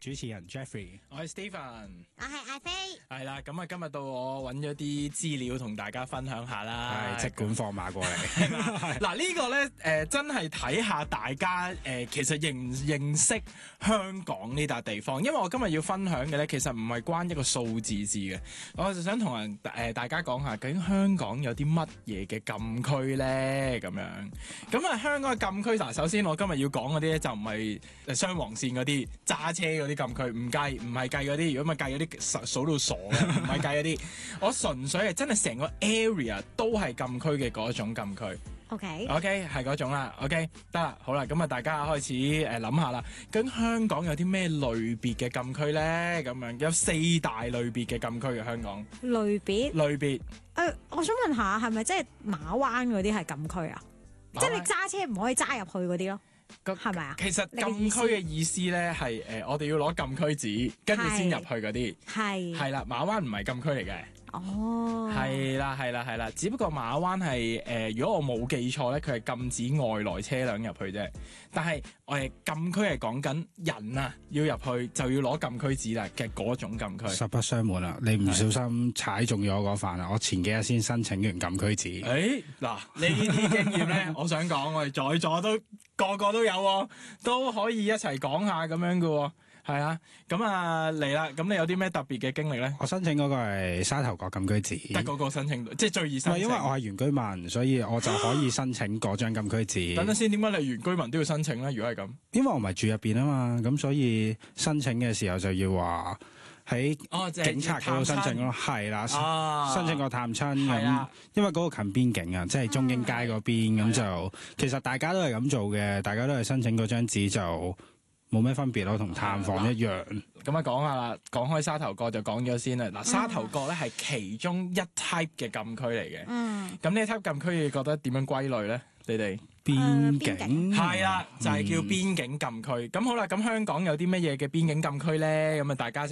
主持人 Jeffrey， 我係 Stephen， 我係阿飛。 係啦，咁啊今日到我揾咗啲資料同大家分享下啦， 係即管放馬過嚟。 嗱呢個咧真係睇下大家其實認唔認識香港呢笪地方，因為我今日要分享嘅咧其實唔係關一個數字字嘅，我就想同大家講下究竟香港有啲乜嘢嘅禁區咧咁樣。咁啊香港嘅禁區嗱，首先我今日要講嗰啲咧就唔係雙黃線嗰啲揸車嗰啲禁區，唔係計嗰啲，如果咪計嗰啲數到傻嘅，唔係計嗰啲，我純粹係真係成個 area 都係禁區嘅嗰種禁區。 OK， 係嗰種啦。OK， 得啦，好啦，咁啊大家開始諗下啦。究竟香港有啲咩類別嘅禁區咧？咁樣有4大類別嘅禁區嘅香港。 類別。我想問下，係咪即係馬灣嗰啲係禁區啊？即係你揸車唔可以揸入去嗰啲咯？係咪啊？ 其實禁區嘅意思咧係我哋要攞禁區紙，跟住先入去嗰啲。係啦，馬灣唔係禁區嚟嘅。 哦， 係啦，只不過馬灣係如果我冇記錯咧，佢係禁止外來車輛入去啫。但係禁區係講緊人啊，要入去就要攞禁區紙啦嘅嗰種禁區。 實不相瞞啦，你唔小心踩中咗嗰飯啦！我前幾日先申請完禁區紙。 嗱，呢啲經驗咧，我想講我哋在座都個都有喎，都可以一齊講下咁樣嘅喎。係啊，咁啊嚟啦！咁你有啲咩特別嘅經歷咧？ 我申請嗰個係沙頭角禁區紙， 得嗰個申請，即係最易申請。 因為我係原居民，所以我就可以申請嗰張禁區紙。 等陣先，點解你原居民都要申請咧？如果係咁， 因為我唔係住入邊啊嘛，咁所以申請嘅時候就要話喺警察嗰度申請咯。係啦，申請個探親咁，因為嗰個近邊境啊，即係中英街嗰邊咁就，其實大家都係咁做嘅，大家都係申請嗰張紙就冇咩分別咯，同探訪一樣。 咁啊，講下啦，講開沙頭角就講咗先啦。嗱，沙頭角咧係其中一 type 嘅禁區嚟嘅。咁呢一 type 禁區，你覺得點樣歸類咧？你哋邊境係啦，就係叫邊境禁區。咁好啦，咁香港有啲乜嘢嘅邊境禁區咧？咁啊，大家